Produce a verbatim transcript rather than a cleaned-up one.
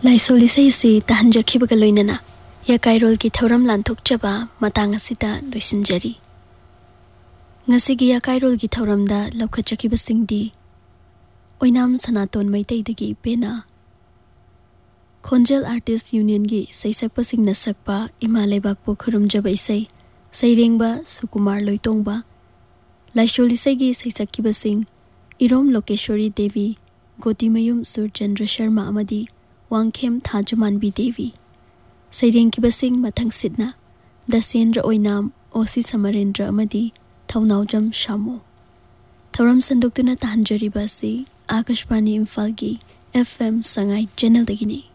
Lysol इसे इसे तहंजखिबगा लोइनना या काइरोल की थौरम लांथोकचबा Matang असिदा लोइसिनजरी ngasi ya kairol gi thauramda laukhachaki basingdi oinam sanaton maitei pena khonjal artist union gi saisak pasing na sakpa imalai bakpo khurum jaba isai sairengba sukumar loitongba laisholi sai gi saisak ki basing irom lokeshwari devi gotimayum surchandra sharma amadi wangkhem thajumanbi devi saireng ki basing mathang sidna dasendra oinam osi samarendra amadi Thounaojam शामो थौरम संदुक्तुना तहंजरीबा से आकाशवाणी इम्फाल की F M Sangai channel दगिनी।